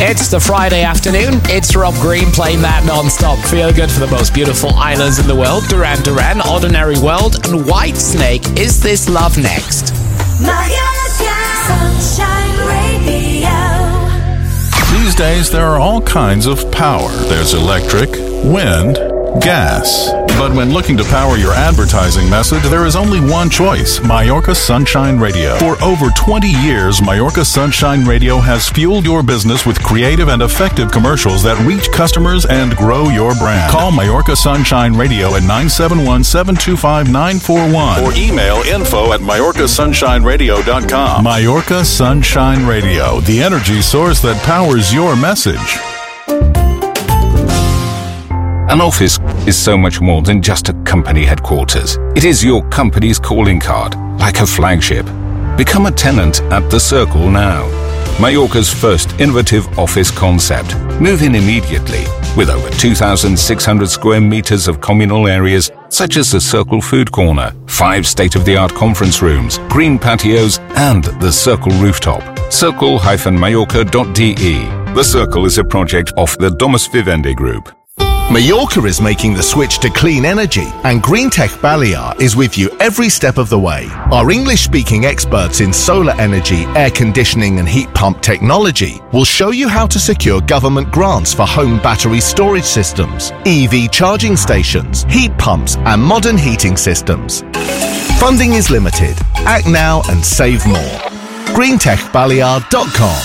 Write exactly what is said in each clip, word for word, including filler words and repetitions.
It's the Friday afternoon. It's Rob Green playing that non-stop. Feel good for the most beautiful islands in the world. Duran Duran, Ordinary World, and Whitesnake. Is This Love next? Sunshine Radio. These days, there are all kinds of power. There's electric, wind, gas. But when looking to power your advertising message, there is only one choice: Mallorca Sunshine Radio. For over twenty years, Mallorca Sunshine Radio has fueled your business with creative and effective commercials that reach customers and grow your brand. Call Mallorca Sunshine Radio at nine seven one, seven two five, nine four one or email info at mallorca sunshine radio dot com. Mallorca Sunshine Radio, the energy source that powers your message. An office is so much more than just a company headquarters. It is your company's calling card, like a flagship. Become a tenant at The Circle now. Mallorca's first innovative office concept. Move in immediately with over two thousand six hundred square meters of communal areas such as the Circle Food Corner, five state-of-the-art conference rooms, green patios, and the Circle Rooftop. circle dash mallorca dot d e. The Circle is a project of the Domus Vivendi Group. Mallorca is making the switch to clean energy, and Greentech Balear is with you every step of the way. Our English-speaking experts in solar energy, air conditioning and heat pump technology will show you how to secure government grants for home battery storage systems, E V charging stations, heat pumps and modern heating systems. Funding is limited. Act now and save more. greentech balear dot com.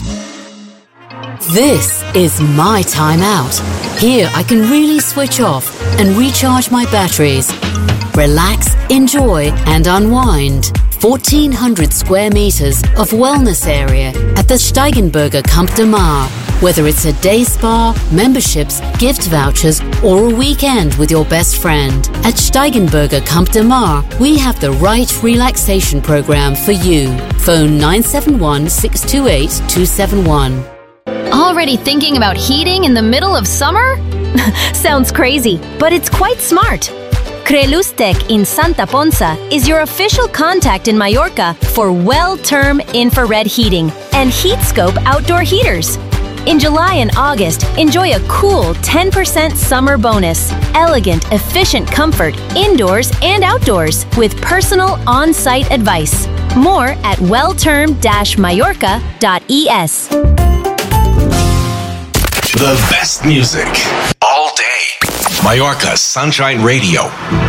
This is my time out. Here I can really switch off and recharge my batteries. Relax, enjoy and unwind. fourteen hundred square meters of wellness area at the Steigenberger Camp de Mar. Whether it's a day spa, memberships, gift vouchers or a weekend with your best friend. At Steigenberger Camp de Mar, we have the right relaxation program for you. Phone nine seven one, six two eight, two seven one. Already thinking about heating in the middle of summer? Sounds crazy, but it's quite smart. Crelustec in Santa Ponsa is your official contact in Mallorca for well-term infrared heating and Heatscope outdoor heaters. In July and August, enjoy a cool ten percent summer bonus. Elegant, efficient comfort, indoors and outdoors, with personal on-site advice. More at wellterm dash mallorca dot e s. The best music all day. Mallorca Sunshine Radio.